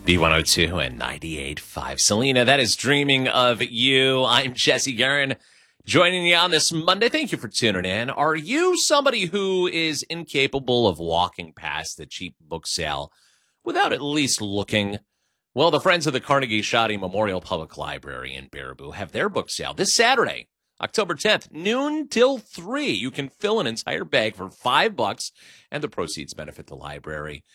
B102 and 98.5. Selena, that is Dreaming of You. I'm Jesse Guerin, joining you on this Monday. Thank you for tuning in. Are you somebody who is incapable of walking past the cheap book sale without at least looking? Well, the Friends of the Carnegie Shoddy Memorial Public Library in Baraboo have their book sale this Saturday, October 10th, noon till 3. You can fill an entire bag for $5, and the proceeds benefit the library.